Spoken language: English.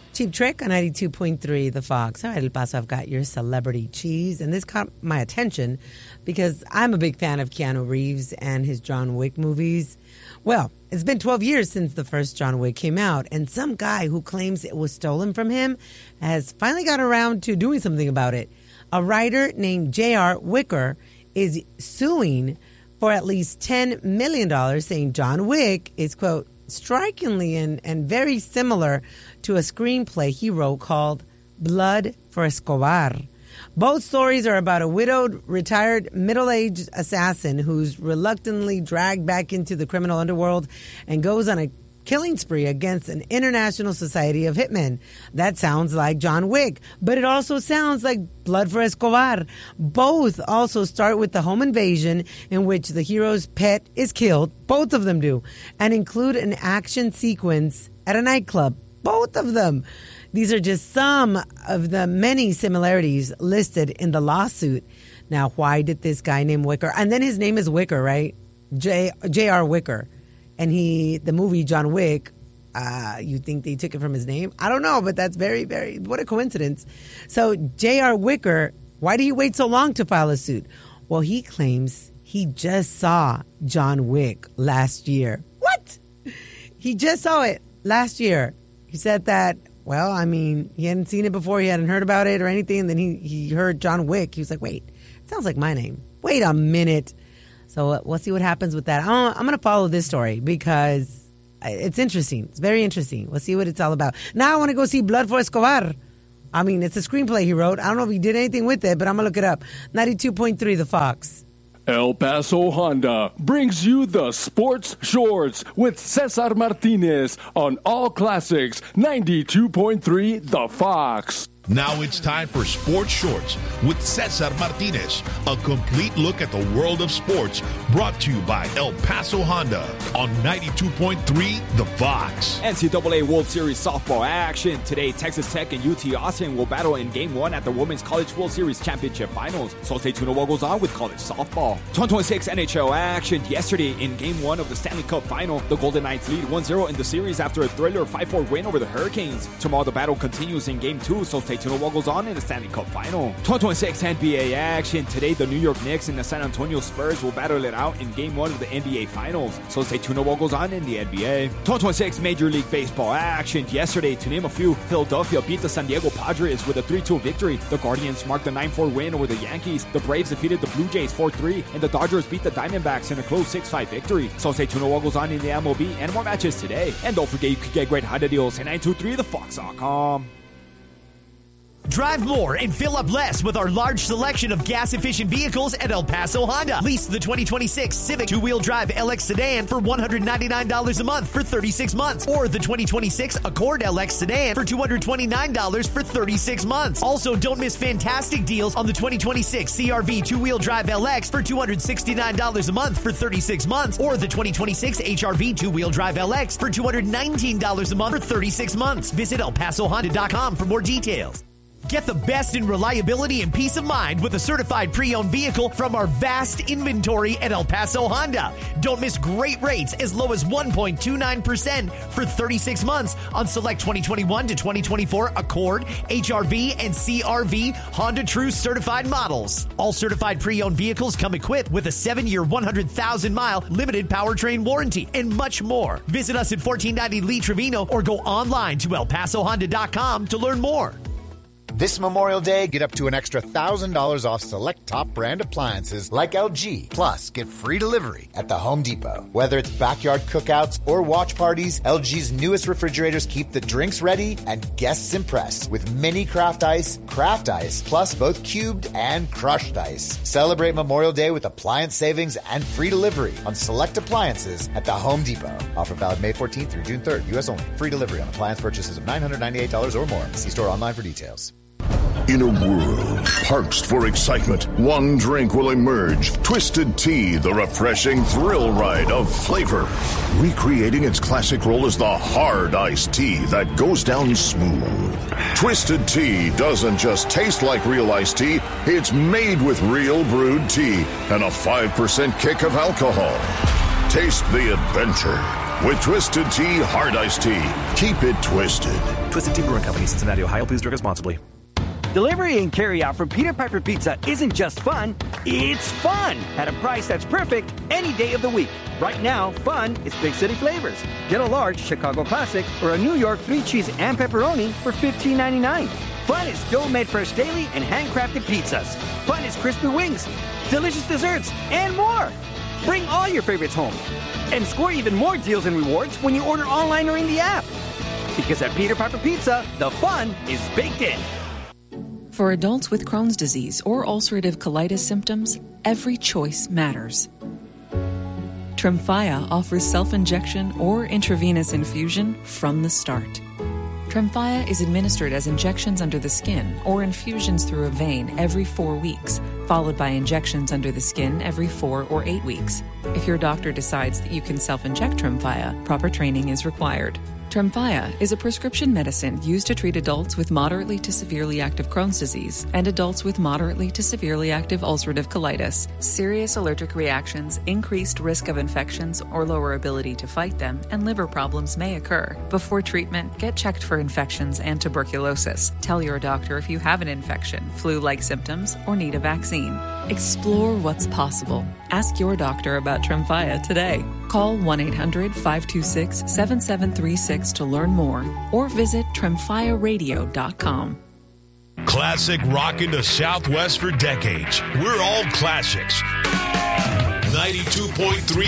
Cheap Trick on 92.3 The Fox. All right, El Paso, I've got your celebrity cheese. And this caught my attention because I'm a big fan of Keanu Reeves and his John Wick movies. Well, it's been 12 years since the first John Wick came out, and some guy who claims it was stolen from him has finally got around to doing something about it. A writer named J.R. Wicker is suing for at least $10 million, saying John Wick is, quote, strikingly and very similar to a screenplay he wrote called Blood for Escobar. Both stories are about a widowed, retired, middle-aged assassin who's reluctantly dragged back into the criminal underworld and goes on a killing spree against an international society of hitmen. That sounds like John Wick, but it also sounds like Blood for Escobar. Both also start with the home invasion in which the hero's pet is killed. Both of them do. And include an action sequence at a nightclub. Both of them. These are just some of the many similarities listed in the lawsuit. Now, why did this guy named Wicker, and then his name is Wicker, right? J.R. Wicker. And the movie John Wick, you think they took it from his name? I don't know, but that's very, very, what a coincidence. So J.R. Wicker, why did he wait so long to file a suit? Well, he claims he just saw John Wick last year. What? He just saw it last year. He said that, well, I mean, he hadn't seen it before. He hadn't heard about it or anything. And then he heard John Wick. He was like, wait, it sounds like my name. Wait a minute. So we'll see what happens with that. I'm going to follow this story because it's interesting. It's very interesting. We'll see what it's all about. Now I want to go see Blood for Escobar. I mean, it's a screenplay he wrote. I don't know if he did anything with it, but I'm going to look it up. 92.3 The Fox. El Paso Honda brings you the Sports Shorts with Cesar Martinez on All Classics 92.3 The Fox. Now it's time for Sports Shorts with Cesar Martinez, a complete look at the world of sports, brought to you by El Paso Honda on 92.3 The Fox. NCAA World Series softball action. Today, Texas Tech and UT Austin will battle in Game 1 at the Women's College World Series Championship Finals. So stay tuned to what goes on with college softball. 2026 NHL action. Yesterday, in Game 1 of the Stanley Cup Final, the Golden Knights lead 1-0 in the series after a thriller 5-4 win over the Hurricanes. Tomorrow, the battle continues in Game 2, so stay tuned to what goes on in the Stanley Cup Final. 2026 NBA action. Today, the New York Knicks and the San Antonio Spurs will battle it out in Game 1 of the NBA Finals. So stay tuned to what goes on in the NBA. 2026 Major League Baseball action. Yesterday, to name a few, Philadelphia beat the San Diego Padres with a 3-2 victory. The Guardians marked a 9-4 win over the Yankees. The Braves defeated the Blue Jays 4-3. And the Dodgers beat the Diamondbacks in a close 6-5 victory. So stay tuned to what goes on in the MLB and more matches today. And don't forget, you can get great Honda deals at 923thefox.com. Drive more and fill up less with our large selection of gas-efficient vehicles at El Paso Honda. Lease the 2026 Civic two-wheel drive LX sedan for $199 a month for 36 months. Or the 2026 Accord LX sedan for $229 for 36 months. Also, don't miss fantastic deals on the 2026 CRV two-wheel drive LX for $269 a month for 36 months. Or the 2026 HRV two-wheel drive LX for $219 a month for 36 months. Visit ElPasoHonda.com for more details. Get the best in reliability and peace of mind with a certified pre-owned vehicle from our vast inventory at El Paso Honda. Don't miss great rates as low as 1.29% for 36 months on select 2021 to 2024 Accord, HRV, and CRV Honda True certified models. All certified pre-owned vehicles come equipped with a 7-year, 100,000-mile limited powertrain warranty and much more. Visit us at 1490 Lee Trevino or go online to ElPasoHonda.com to learn more. This Memorial Day, get up to an extra $1,000 off select top brand appliances like LG. Plus, get free delivery at the Home Depot. Whether it's backyard cookouts or watch parties, LG's newest refrigerators keep the drinks ready and guests impressed with mini craft ice, plus both cubed and crushed ice. Celebrate Memorial Day with appliance savings and free delivery on select appliances at the Home Depot. Offer valid May 14th through June 3rd, U.S. only. Free delivery on appliance purchases of $998 or more. See store online for details. In a world parched for excitement, one drink will emerge. Twisted Tea, the refreshing thrill ride of flavor. Recreating its classic role as the hard iced tea that goes down smooth. Twisted Tea doesn't just taste like real iced tea, it's made with real brewed tea and a 5% kick of alcohol. Taste the adventure. with Twisted Tea Hard Iced Tea. Keep it twisted. Twisted Tea Brewing Company, Cincinnati, Ohio. Please drink responsibly. Delivery and carry-out from Peter Piper Pizza isn't just fun, it's fun! At a price that's perfect any day of the week. Right now, fun is big city flavors. Get a large Chicago Classic or a New York 3-cheese and pepperoni for $15.99. Fun is still made fresh daily and handcrafted pizzas. Fun is crispy wings, delicious desserts, and more. Bring all your favorites home. And score even more deals and rewards when you order online or in the app. Because at Peter Piper Pizza, the fun is baked in. For adults with Crohn's disease or ulcerative colitis symptoms, every choice matters. Tremfya offers self-injection or intravenous infusion from the start. Tremfya is administered as injections under the skin or infusions through a vein every 4 weeks, followed by injections under the skin every 4 or 8 weeks. If your doctor decides that you can self-inject Tremfya, proper training is required. Tremfya is a prescription medicine used to treat adults with moderately to severely active Crohn's disease and adults with moderately to severely active ulcerative colitis. Serious allergic reactions, increased risk of infections or lower ability to fight them, and liver problems may occur. Before treatment, get checked for infections and tuberculosis. Tell your doctor if you have an infection, flu-like symptoms, or need a vaccine. Explore what's possible. Ask your doctor about Tremfya today. Call 1-800-526-7736 to learn more or visit TremfyaRadio.com. Classic rocking the Southwest for decades. We're all classics. 92.3